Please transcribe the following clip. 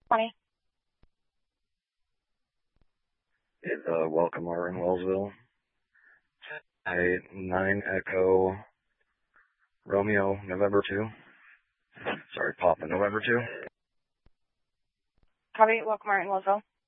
20. It's Welcome Art in Wellsville. 9 Echo Romeo, November 2. Sorry, Papa, November 2. Copy, Welcome Art in Wellsville.